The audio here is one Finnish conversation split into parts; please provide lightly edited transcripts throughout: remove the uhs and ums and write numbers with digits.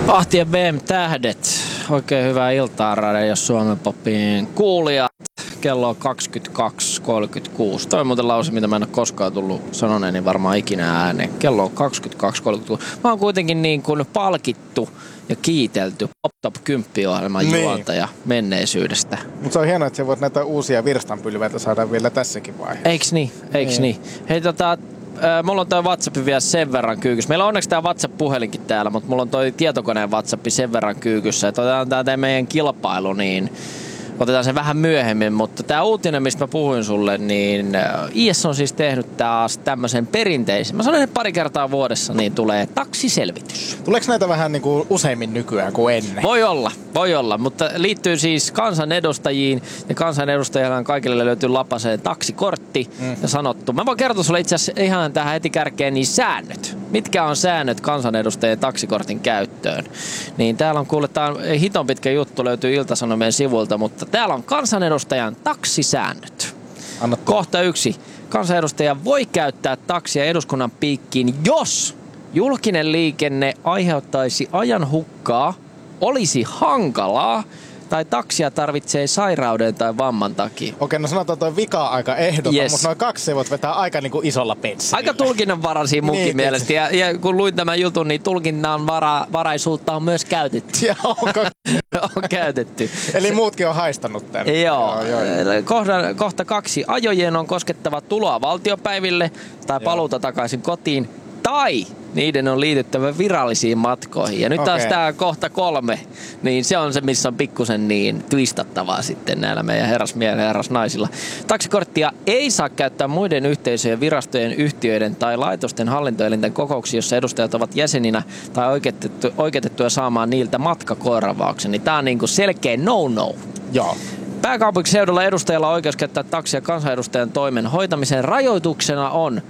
Ahtien BM-tähdet. Oikein hyvää iltaa Radio Suomen Popin kuulijat. Kello on 22.36. Toi on muuten lause, mitä mä en ole koskaan tullut sanoneeni varmaan ikinä ääneen. Kello on 22.36. Mä oon kuitenkin niin kuin palkittu ja kiitelty Pop Top 10-ohjelman juontaja menneisyydestä. Mutta se on hienoa, että sä voit näitä uusia virstanpylväitä saada vielä tässäkin vaiheessa. Eiks niin? Hei mulla on toi WhatsApp vielä sen verran kyykyssä. Meillä on onneksi tää WhatsApp-puhelinkin täällä, mutta mulla on toi tietokoneen WhatsApp sen verran kyykyssä. Että otetaan tää meidän kilpailu, niin otetaan se vähän myöhemmin. Mutta tää uutinen, mistä mä puhuin sulle, niin IS on siis tehnyt taas tämmöisen perinteisen. Mä sanon, että pari kertaa vuodessa niin tulee taksiselvitys. Tuleeko näitä vähän niin kuin useimmin nykyään kuin ennen? Voi olla, mutta liittyy siis kansanedustajiin ja kansanedustajilla kaikille löytyy lapaseen taksikortti ja sanottu. Mä voin kertoa sulle itse asiassa ihan tähän heti kärkeen niin säännöt. Mitkä on säännöt kansanedustajien taksikortin käyttöön? Niin täällä on kuule, tää on hiton pitkä juttu, löytyy Ilta-Sanomien sivulta, mutta täällä on kansanedustajan taksisäännöt. Kohta 1. Kansanedustaja voi käyttää taksia eduskunnan piikkiin, jos julkinen liikenne aiheuttaisi ajan hukkaa, olisi hankalaa tai taksia tarvitsee sairauden tai vamman takia. Okei, no sanotaan toi vika aika ehdoton, mutta noin kaksi voit vetää aika niinku isolla pensselillä. Aika tulkinnanvaraisia munkin niin, mielestä. Ja kun luin tämän jutun, niin tulkinnanvaraisuutta on myös käytetty. Ja on käytetty. Eli muutkin on haistanut tämän. Joo. Kohta 2. Ajojen on koskettava tuloa valtiopäiville tai paluuta takaisin kotiin. Tai niiden on liityttävä virallisiin matkoihin. Ja nyt taas tää kohta 3, niin se on se, missä on pikkusen niin twistattavaa sitten näillä meidän herrasmiehillä ja herrasnaisilla. Taksikorttia ei saa käyttää muiden yhteisöjen, virastojen, yhtiöiden tai laitosten hallintoelinten kokouksiin, jossa edustajat ovat jäseninä tai oikeutettuja saamaan niiltä matkakorvauksen. Niin tää on niinku selkeä no-no. Joo. Pääkaupunkiseudulla edustajalla on oikeus käyttää taksia kansanedustajan toimen hoitamiseen. Rajoituksena on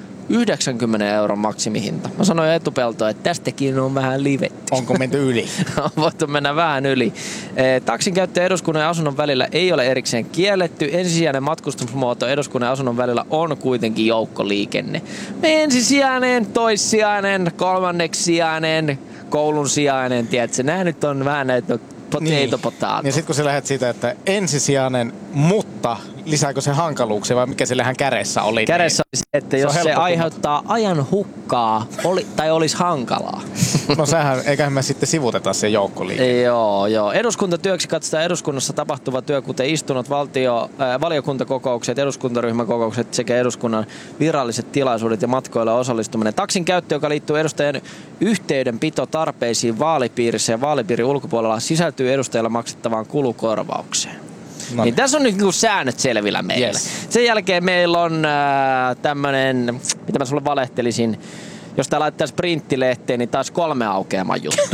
90 € maksimihinta. Mä sanoin jo etupeltoon, että tästäkin on vähän livetty. Onko menty yli? On voitu mennä vähän yli. Taksin käyttö eduskunnan ja asunnon välillä ei ole erikseen kielletty. Ensisijainen matkustusmuoto eduskunnan ja asunnon välillä on kuitenkin joukkoliikenne. Ensisijainen, toissijainen, kolmanneksijainen, koulun sijainen, tiedätkö? Nämä nyt on vähän näitä potato. Niin sit kun sä lähdet siitä, että ensisijainen, mutta lisääkö se hankaluuksia vai mikä sillähän kädessä oli? Kädessä oli se, että jos se aiheuttaa ajan hukkaa tai olisi hankalaa. No eiköhän me sitten sivuteta se joukkoliikenne. Joo. Eduskuntatyöksi katsotaan eduskunnassa tapahtuva työ, kuten istunnot, valiokuntakokoukset, eduskuntaryhmäkokoukset sekä eduskunnan viralliset tilaisuudet ja matkoilla osallistuminen. Taksin käyttö, joka liittyy edustajan yhteydenpito tarpeisiin vaalipiirissä ja vaalipiirin ulkopuolella, sisältyy edustajalla maksettavaan kulukorvaukseen. No. Niin tässä on nyt niinku säännöt selvillä meillä. Yes. Sen jälkeen meillä on tämmönen, mitä mä sulle valehtelisin, jos tää laittaisi printtilehteen, niin taas 3 aukeaman juttu.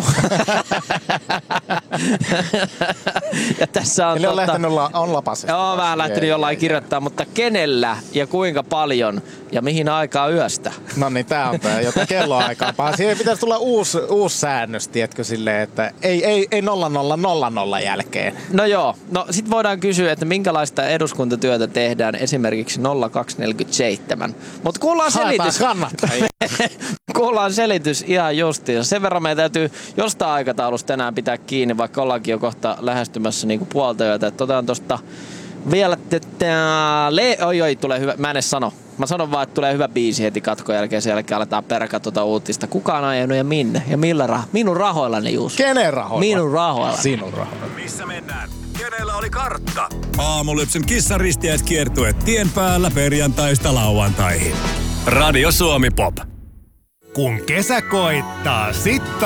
Ja tässä on eli on lähtenyt on lapasesta. Joo, vähän lähtenyt jollain kirjoittaa, mutta kenellä ja kuinka paljon ja mihin aikaan yöstä? No niin, tää on tää, jota kelloaikaa. Siihen pitäisi tulla uusi säännös, tiedätkö, silleen, että ei 0000 jälkeen. No joo, no sit voidaan kysyä, että minkälaista eduskuntatyötä tehdään esimerkiksi 0247. Mutta kuullaan selitys. Kuullaan selitys ihan justiin. Sen verran meidän täytyy jostain aikataulusta tänään pitää kiinni, vaikka ollaankin jo kohta lähestymässä niinku puolta yötä. Otetaan tosta vielä, tulee hyvä, mä en edes sano. Mä sanon vaan, että tulee hyvä biisi heti katkon jälkeen, sen jälkeen aletaan perkaa tuota uutista. Kuka on ajanut ja minne? Ja millä minun rahoillani, Juuso. Kenen rahoilla? Minun rahoilla. Sinun rahoilla. Missä mennään? Kenellä oli kartta? Aamulypsyn kissaristiäiskiertue tien päällä perjantaista lauantaihin. Radio Suomi Pop. Kun kesä koittaa, sit